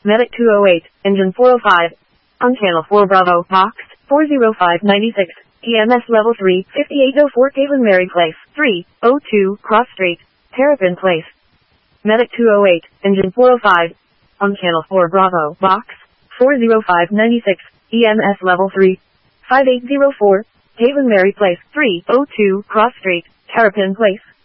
Medic 208, Engine 405. On Channel 4 Bravo, Box 40596. EMS Level 3, 5804 Caitlin Mary Place, 302 Cross Street, Terrapin Place. Medic 208, Engine 405. On Channel 4 Bravo, Box 40596. EMS Level 3, 5804 Caitlin Mary Place, 302 Cross Street, Terrapin Place.